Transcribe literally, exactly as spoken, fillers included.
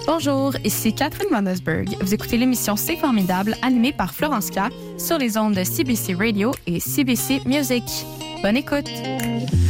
Bonjour, ici Catherine Vandesberg. Vous écoutez l'émission C'est formidable, animée par Florence K sur les ondes de C B C Radio et C B C Music. Bonne écoute!